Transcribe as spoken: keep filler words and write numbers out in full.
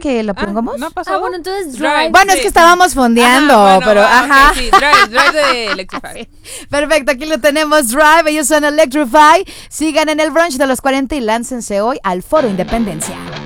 que lo Ah, pongamos? ¿no ha pasado? Ah, bueno, entonces Drive. Drive. Bueno, Sí. es que estábamos fondeando, Ajá, bueno, pero ah, ok, ajá. sí, Drive, Drive de Electrify. Perfecto, aquí lo tenemos, Drive, ellos son Electrify. Sigan en el brunch de los cuarenta y láncense hoy al Foro Independencia.